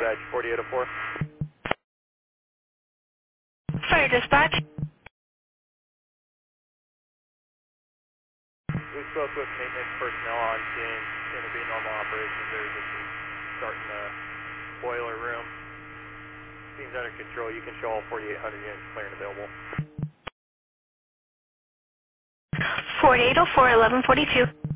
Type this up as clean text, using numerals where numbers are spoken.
dispatch 4804. Fire dispatch. We spoke with maintenance personnel on scene. It's going to be normal operations. There's issues starting the boiler room. Seems under control. You can show all 4,800 units clear and available. 4804 1142.